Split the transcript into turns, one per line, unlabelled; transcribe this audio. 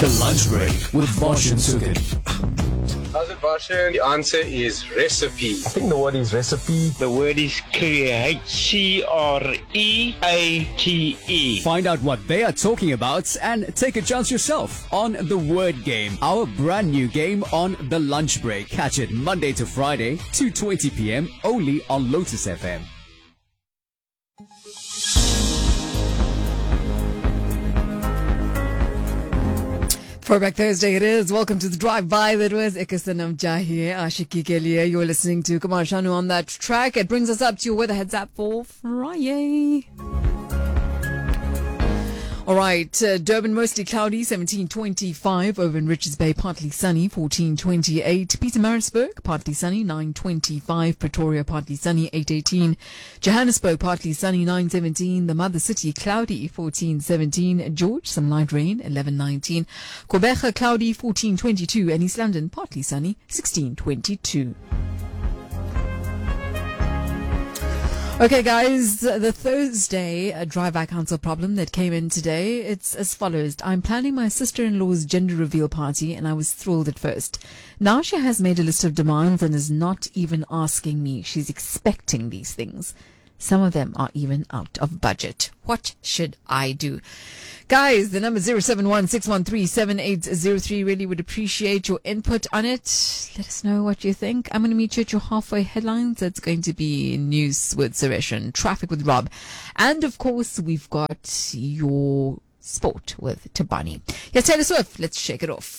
The Lunch Break with Bosch and Sugan.
How's it, Barsha? The answer is recipe.
I think the word is recipe.
The word is create. CREATE.
Find out what they are talking about and take a chance yourself on The Word Game, our brand new game on The Lunch Break. Catch it Monday to Friday, 2:20 p.m. only on Lotus FM.
Throwback Thursday it is. Welcome to the drive-by. That was Ekasanam Jahi, Ashiki Kelia. You're listening to Kumar Shanu on that track. It brings us up to your weather heads up for Friday. All right, Durban mostly cloudy, 17:25. Over in Richards Bay, partly sunny, 14:28. Pietermaritzburg, partly sunny, 9:25. Pretoria, partly sunny, 8:18. Johannesburg, partly sunny, 9:17. The Mother City, cloudy, 14:17. George, some light rain, 11:19. Gqeberha, cloudy, 14:22. And East London, partly sunny, 16:22. Okay, guys, the Thursday drive-by council problem that came in today, it's as follows. I'm planning my sister-in-law's gender reveal party, and I was thrilled at first. Now she has made a list of demands and is not even asking me. She's expecting these things. Some of them are even out of budget. What should I do? Guys, the number 071-613-7803. Really would appreciate your input on it. Let us know what you think. I'm going to meet you at your halfway headlines. That's going to be news with Suresh and traffic with Rob. And of course, we've got your sport with Tabani. Yes, Taylor Swift. Let's shake it off.